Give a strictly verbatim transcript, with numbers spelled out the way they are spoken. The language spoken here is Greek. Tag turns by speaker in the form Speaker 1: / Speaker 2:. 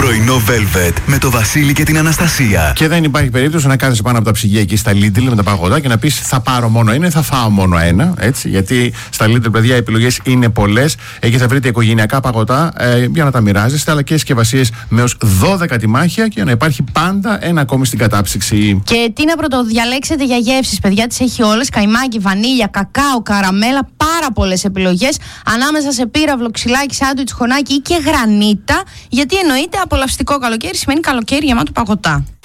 Speaker 1: Πρωινό Velvet με το Βασίλη και την Αναστασία.
Speaker 2: Και δεν υπάρχει περίπτωση να κάθεσαι πάνω από τα ψυγεία εκεί στα Lidl με τα παγωτά και να πεις θα πάρω μόνο ένα, θα φάω μόνο ένα. Έτσι, γιατί στα Lidl, παιδιά, οι επιλογές είναι πολλές. Εκεί θα βρείτε οικογενειακά παγωτά ε, για να τα μοιράζεστε, αλλά και συσκευασίες με ως δώδεκα τιμάχια και να υπάρχει πάντα ένα ακόμη στην κατάψυξη.
Speaker 3: Και τι να πρωτοδιαλέξετε για γεύσεις, παιδιά, τις έχει όλες. Καϊμάκι, βανίλια, κακάο, καραμέλα, πάρα πολλές επιλογές. Ανάμεσα σε πύραυλο, ξυλάκι, σάντουιτς, χωνάκι ή και γρανίτα. Γιατί εννοείται απολαυστικό καλοκαίρι σημαίνει καλοκαίρι γεμάτο παγωτά.